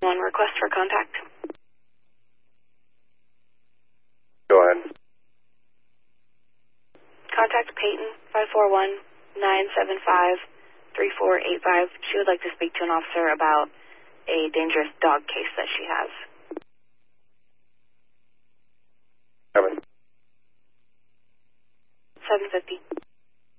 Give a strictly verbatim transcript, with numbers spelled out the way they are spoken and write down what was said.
One request for contact. Go ahead. Contact Peyton, five four one, nine seven five, three four eight five. She would like to speak to an officer about a dangerous dog case that she has. Seven. seven fifty.